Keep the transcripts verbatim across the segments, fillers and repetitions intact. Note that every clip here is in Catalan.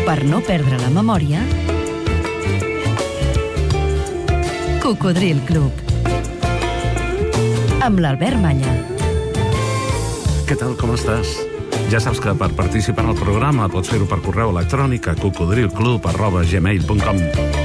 Per no perdre la memòria, Cocodril Club. Amb l'Albert Malla. Què tal, com estàs? Ja saps que per participar en el programa pots fer-ho per correu electrònic a cocodrilclub arroba gmail punt com.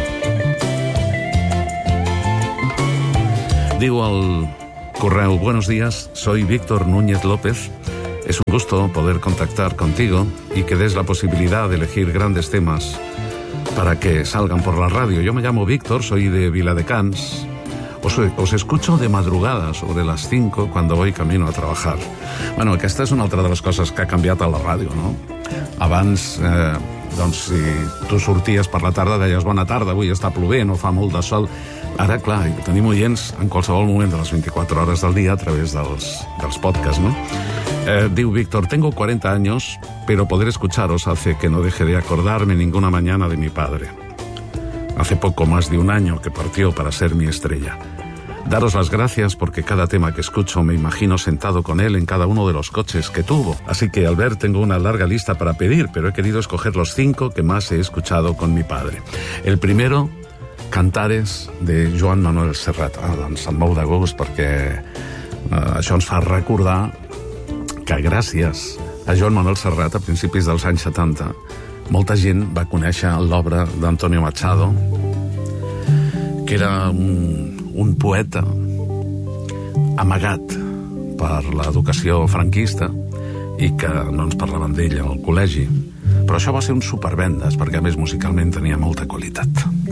Digo al correo: buenos días, soy Víctor Núñez López. Es un gusto poder contactar contigo y que des la posibilidad de elegir grandes temas para que salgan por la radio. Yo me llamo Víctor, soy de Viladecans. Os, os escucho de madrugada, sobre las cinco, cuando voy camino a trabajar. Bueno, aquesta és una altra de les coses que ha canviat a la ràdio, no? Abans, eh, doncs, si tu sorties per la tarda, deies bona tarda, avui està plovent o fa molt de sol. Ara, clar, tenim oients en qualsevol moment de les veinticuatro hores del dia a través dels, dels podcasts, ¿no? Eh, diu Víctor: tengo cuarenta años, pero poder escucharos hace que no deje de acordarme ninguna mañana de mi padre. Hace poco más de un año que partió para ser mi estrella. Daros las gracias porque cada tema que escucho me imagino sentado con él en cada uno de los coches que tuvo. Así que, al ver, tengo una larga lista para pedir, pero he querido escoger los cinco que más he escuchado con mi padre. El primero, Cantares, de Joan Manuel Serrat. Ah, doncs em mou de gust perquè eh, això ens fa recordar que gràcies a Joan Manuel Serrat, a principis dels anys setanta, molta gent va conèixer l'obra d'Antonio Machado, que era un, un poeta amagat per l'educació franquista i que no ens parlaven d'ell al col·legi. Però això va ser un supervendes, perquè a més musicalment tenia molta qualitat.